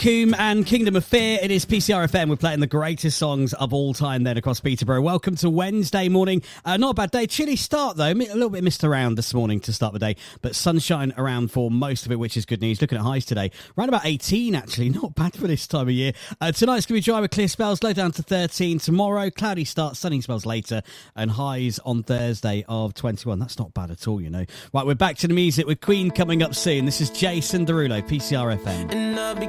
Coombe and Kingdom of Fear. It is PCR FM. We're playing the greatest songs of all time then across Peterborough. Welcome to Wednesday morning. Not a bad day. Chilly start though. A little bit missed around this morning to start the day, but sunshine around for most of it, which is good news. Looking at highs today, around about 18 actually. Not bad for this time of year. Tonight's going to be dry with clear spells, low down to 13. Tomorrow, cloudy start, sunny spells later, and highs on Thursday of 21. That's not bad at all, you know. Right, we're back to the music with Queen coming up soon. This is Jason Derulo, PCR FM. And I'll be